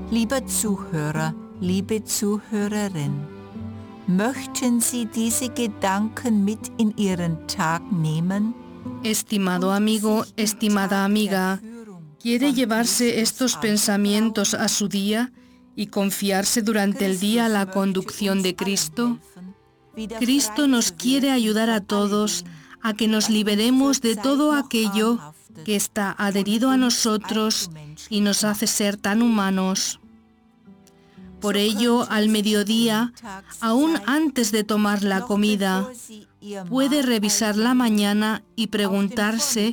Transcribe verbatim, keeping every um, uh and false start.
Lieber Zuhörer, liebe Zuhörerin, möchten Sie diese Gedanken mit in Ihren Tag nehmen? Estimado amigo, estimada amiga, ¿quiere llevarse estos pensamientos a su día y confiarse durante el día a la conducción de Cristo? Cristo nos quiere ayudar a todos a que nos liberemos de todo aquello que está adherido a nosotros y nos hace ser tan humanos. Por ello, al mediodía, aún antes de tomar la comida, puede revisar la mañana y preguntarse